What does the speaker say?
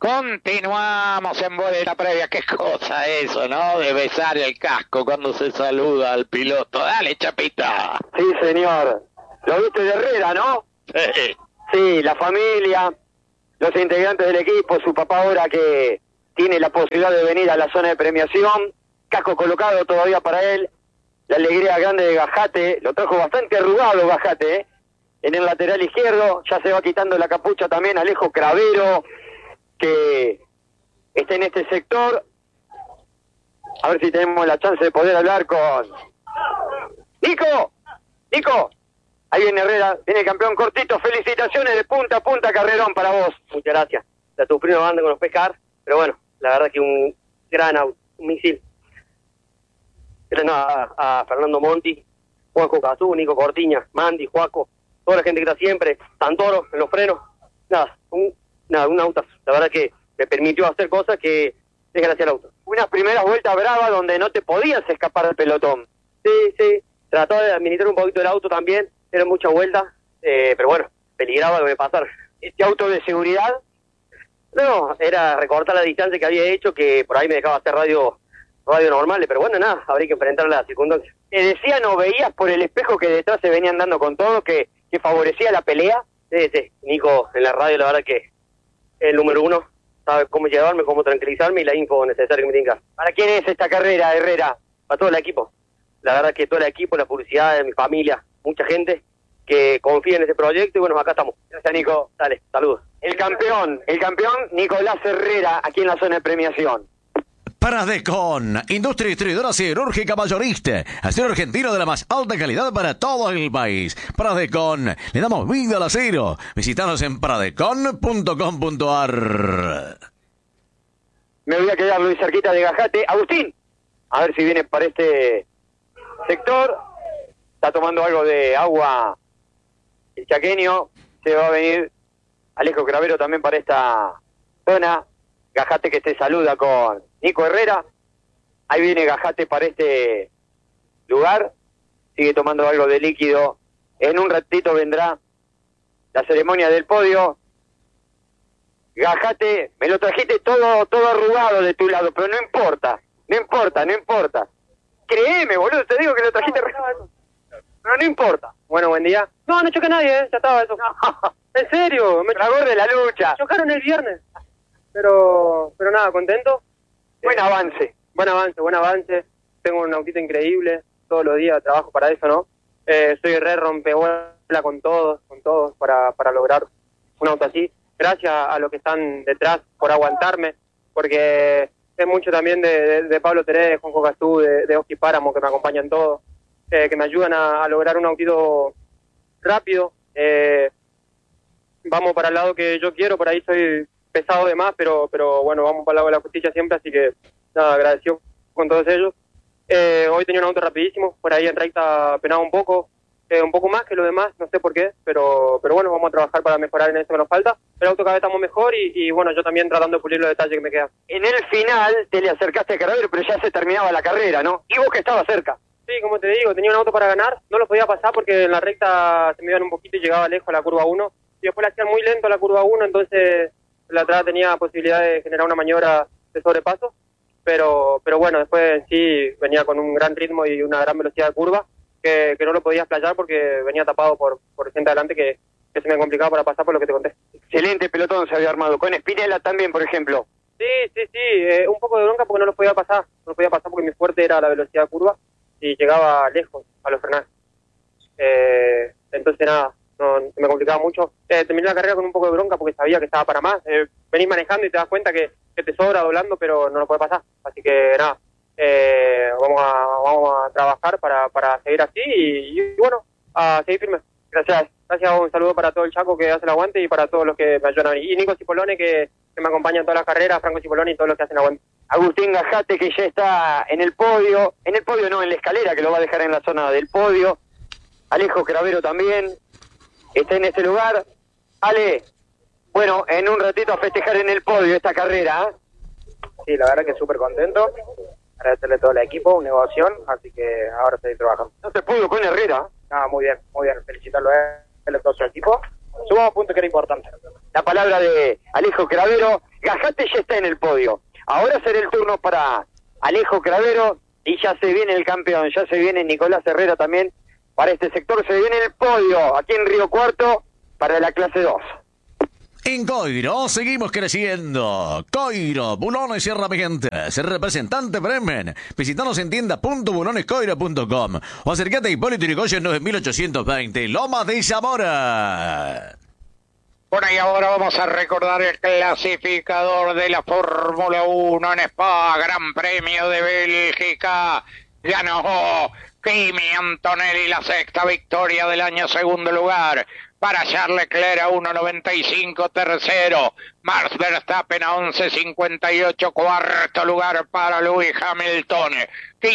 Continuamos en Vuelta Previa. Qué cosa eso, ¿no? De besar el casco cuando se saluda al piloto. Dale, Chapita. Sí, señor. Lo viste de Herrera, ¿no? Sí. Sí, la familia, los integrantes del equipo, su papá ahora que tiene la posibilidad de venir a la zona de premiación. Casco colocado todavía para él. La alegría grande de Gajate. Lo trajo bastante arrugado Gajate, ¿eh? En el lateral izquierdo. Ya se va quitando la capucha también Alejo Cravero, que está en este sector. A ver si tenemos la chance de poder hablar con Nico. Ahí viene Herrera, viene el campeón cortito. Felicitaciones de punta a punta, carrerón para vos. Muchas gracias. La sufrimos banda con los pescar, pero bueno, la verdad que un gran auto, un misil. A Fernando Monti, Juanjo Cazú, Nico Cortiña, Mandy, Juaco, toda la gente que está siempre, Santoro en los frenos. Un auto. La verdad que me permitió hacer cosas que es gracias al auto. Unas primeras vueltas bravas donde no te podías escapar del pelotón. Sí. Trató de administrar un poquito el auto también, eran muchas vueltas, pero bueno, peligraba que me pasara. ¿Este auto de seguridad? No, era recortar la distancia que había hecho, que por ahí me dejaba hacer radio normales, pero bueno, nada, habría que enfrentar las circunstancias. ¿Te decían o veías por el espejo que detrás se venían dando con todo, que favorecía la pelea? Sí. Nico en la radio, la verdad que es el número uno, sabe cómo llevarme, cómo tranquilizarme y la info necesaria que me tenga. ¿Para quién es esta carrera, Herrera? Para todo el equipo. La verdad que todo el equipo, la publicidad de mi familia, mucha gente que confía en este proyecto y bueno, acá estamos. Gracias, Nico. Dale, saludos. El campeón, Nicolás Herrera, aquí en la zona de premiación. Pradecon, industria distribuidora cirúrgica mayorista, acero argentino de la más alta calidad para todo el país. Pradecon, le damos vida al acero. Visítanos en pradecon.com.ar. Me voy a quedar muy cerquita de Gajate. Agustín, a ver si viene para este sector. Está tomando algo de agua el chaqueño. Se va a venir Alejo Cravero también para esta zona. Gajate que se saluda con Nico Herrera. Ahí viene Gajate para este lugar. Sigue tomando algo de líquido. En un ratito vendrá la ceremonia del podio. Gajate, me lo trajiste todo arrugado de tu lado, pero no importa. Créeme, boludo, te digo que lo trajiste arrugado. Pero no importa. Bueno, buen día. No choqué a nadie, ya estaba eso. No. En serio, me Tragor de la lucha. chocaron el viernes. Pero nada, contento. Buen avance. Buen avance. Tengo un autito increíble. Todos los días trabajo para eso, ¿no? Soy re rompehuela con todos para lograr un auto así. Gracias a los que están detrás por aguantarme, porque es mucho también de Pablo Teré, de Juanjo Castú, de Oski Páramo, que me acompañan todos, que me ayudan a lograr un autito rápido. Vamos para el lado que yo quiero, por ahí soy pesado de más, pero bueno, vamos para el lado de la justicia siempre, así que nada, agradecido con todos ellos. Hoy tenía un auto rapidísimo, por ahí en recta penaba un poco más que lo demás, no sé por qué, pero bueno, vamos a trabajar para mejorar en eso que nos falta. El auto cada vez estamos mejor y bueno, yo también tratando de pulir los detalles que me quedan. En el final te le acercaste a Cravero, pero ya se terminaba la carrera, ¿no? Y vos que estabas cerca. Sí, como te digo, tenía un auto para ganar, no lo podía pasar porque en la recta se me iban un poquito y llegaba lejos a la curva 1, y después la hacían muy lento a la curva 1, entonces la atrás tenía posibilidad de generar una maniobra de sobrepaso, pero bueno, después en sí venía con un gran ritmo y una gran velocidad de curva, que no lo podía explayar porque venía tapado por gente adelante que se me complicaba para pasar por lo que te conté. Excelente pelotón se había armado, con Spinella también, por ejemplo. Sí, un poco de bronca porque no lo podía pasar porque mi fuerte era la velocidad de curva y llegaba lejos a los frenajes. Entonces nada, no, me complicaba mucho. Terminé la carrera con un poco de bronca porque sabía que estaba para más. Venís manejando y te das cuenta que te sobra doblando, pero no lo puede pasar. Así que nada, vamos a trabajar para seguir así y bueno, a seguir firme. Gracias, un saludo para todo el Chaco que hace el aguante y para todos los que me ayudan. Y Nico Cipolone que me acompaña en todas las carreras, Franco Cipolone y todos los que hacen el aguante. Agustín Gajate que ya está en el podio no, en la escalera que lo va a dejar en la zona del podio. Alejo Cravero también está en este lugar. Ale, bueno, en un ratito a festejar en el podio esta carrera, ¿eh? Sí, la verdad que súper contento. Agradecerle a todo el equipo, una emoción, así que ahora estoy trabajando. No se pudo con Herrera. Muy bien, felicitarlo a él, a todo su equipo. Sumamos puntos que era importante. La palabra de Alejo Cravero. Gajate ya está en el podio. Ahora será el turno para Alejo Cravero y ya se viene el campeón, ya se viene Nicolás Herrera también para este sector, se viene el podio aquí en Río Cuarto para la clase 2. En Coiro seguimos creciendo. Coiro, bulones y herramientas. Representante Bremen. Visítanos en tienda.bulonescoiro.com o acércate a Hipólito Yrigoyen 9820, Lomas de Zamora. Bueno, y ahora vamos a recordar el clasificador de la Fórmula 1 en Spa, Gran Premio de Bélgica. Ganó Kimi Antonelli la sexta victoria del año, segundo lugar para Charles Leclerc a 1.95, tercero Max Verstappen a 11.58, cuarto lugar para Lewis Hamilton.